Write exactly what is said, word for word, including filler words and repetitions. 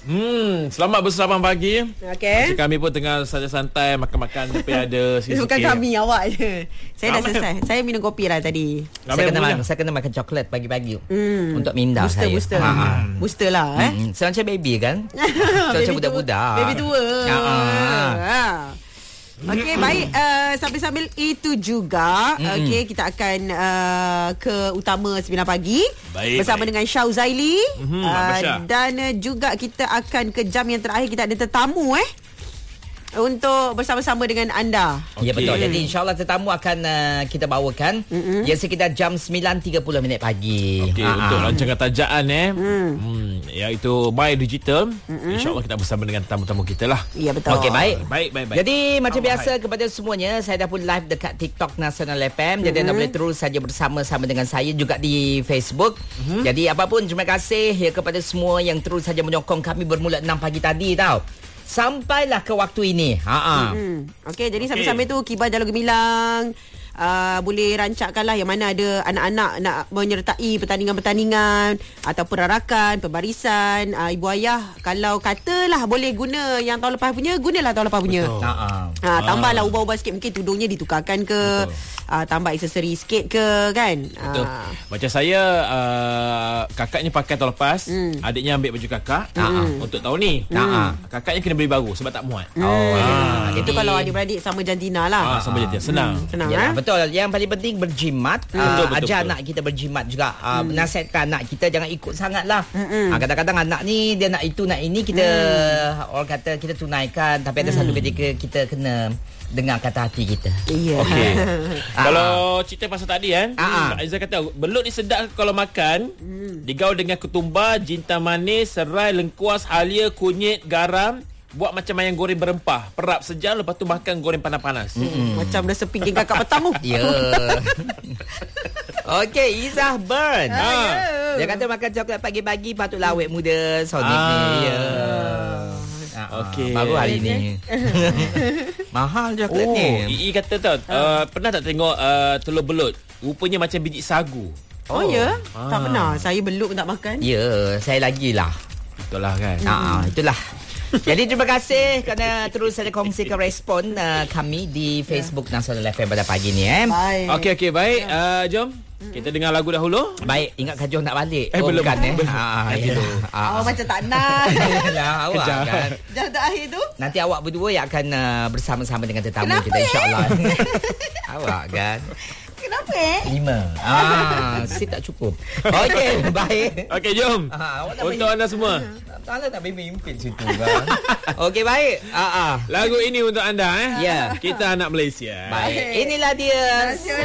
Hmm, selamat berselamat pagi. Okey. Macam kami pun tengah santai-santai makan-makan tapi ada sikit-sikit. Bukan kami, awak je. Saya dah Ramai. selesai. Saya minum kopi lah tadi. Ramai Saya kena, punya. makan, saya kena makan coklat pagi-pagi Hmm. untuk minda Booster, saya. booster. Ha, ha. Booster lah eh. Hmm, saya macam baby kan. Saya macam Baby budak-budak. tua. Baby tua. Ha, ha. Ha. Okey, baik. Uh, sambil-sambil itu juga, Mm-mm. okey, kita akan uh, ke utama sembilan pagi Baik, bersama baik. dengan Syau Zaili. Mhm, Mak Basha. Dan uh, juga kita akan ke jam yang terakhir, kita ada tetamu eh untuk bersama-sama dengan anda. Ya Okey. betul. Jadi insya-Allah tetamu akan uh, kita bawakan mm-hmm. ya sekitar jam sembilan tiga puluh minit pagi. Okey, Ha, untuk ha. rancangan tajaan eh. Hmm. hmm iaitu My Digital. Mm-hmm. InsyaAllah kita bersama dengan tamu-tamu kita lah. Ya, betul. Okey, baik. Baik, baik, baik. Jadi macam Oh, biasa kepada semuanya, saya dah pun live dekat TikTok Nasional F M. Jadi anda boleh terus saja bersama-sama dengan saya juga di Facebook. Mm-hmm. Jadi apapun, terima kasih ya kepada semua yang terus saja menyokong kami bermula enam pagi tadi tau. Sampailah ke waktu ini. Ha ah. Hmm. Okey, jadi sambil-sambil tu Kibar Jalur Gemilang uh, boleh rancakkanlah yang mana ada anak-anak nak menyertai pertandingan-pertandingan atau perarakan, pembarisan. Uh, ibu ayah kalau katalah boleh guna yang tahun lepas punya, gunalah tahun lepas punya. Betul. Ha ah. Ha, tambahlah ubah-ubah sikit, mungkin tudungnya ditukarkan ke, uh, tambah aksesori sikit ke kan. Betul. Ah. Macam saya uh, kakaknya pakai tahun lepas, hmm. adiknya ambil baju kakak Hmm. untuk tahun ni. Hmm. Kakaknya kena beli baru sebab tak muat. Oh, Ah, Itu jadi- kalau adik-beradik sama jantina lah. Ah, sama je dia senang. Senang Ya, eh? betul. Yang paling penting berjimat. Betul, Uh, betul, ajar betul. anak kita berjimat juga. Uh, hmm. Nasihatkan anak kita jangan ikut sangatlah. Mm-mm. Uh, kadang-kadang anak ni dia nak itu nak ini kita Mm. orang kata kita tunaikan, tapi ada satu ketika kita kena dengar kata hati kita. Ya. Okey. Ah. Kalau cerita pasal tadi kan, Ah. Kak Aizah kata belut ni sedap kalau makan. Digaul dengan ketumbar, jintan manis, serai, lengkuas, halia, kunyit, garam. Buat macam ayam goreng berempah. Perap sejam, lepas tu makan goreng panas-panas. Hmm. Macam dah sepinggang kakak petang tu. Ya. Okey, Izzah Burn. Ah, ya. Dia kata makan coklat pagi-pagi patutlah awet muda Sonic Ah. ni. Ya. Ah, Okey. Baru hari ni. Mahal coklat Oh, ni. Ii kata tau, uh, pernah tak tengok uh, telur belut? Rupanya macam biji sagu. Oh, ya? Ah. Tak pernah. Saya belut pun tak makan. Ya, saya lagi lah. Itulah kan. Ah, itulah. Jadi terima kasih kerana terus ada kongsikan respon uh, kami di Facebook Nasional F M pada pagi ni eh. Baik. Okey, okey, baik. Uh, jom. Kita dengar lagu dahulu. Baik, ingat Kajol nak balik. Eh, belum. Bukan eh. Belum. Ah, Nanti ya. dulu. Oh, macam tak nak. Lah, awak Kejap. kan. Jam terakhir tu. Nanti awak berdua yang akan uh, bersama-sama dengan tetamu Kenapa, kita eh? insya-Allah. Awak kan. Kenapa eh? Lima. Ah, saya tak cukup. Okey, baik. Okey, jom. Ah, awak nak Untuk anda semua. Tak nak memimpin situ kan. Okey, baik. Ah, ah. Lagu ini untuk anda eh. Ya. Kita anak Malaysia. Baik. Inilah dia.